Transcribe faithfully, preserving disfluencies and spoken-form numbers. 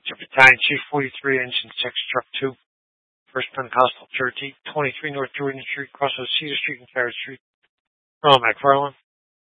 to Battalion Chief forty-three, Engine six, Truck two, First Pentecostal Church, eight twenty-three North Jordan Street, cross of Cedar Street and Carrot Street. Earl McFarland.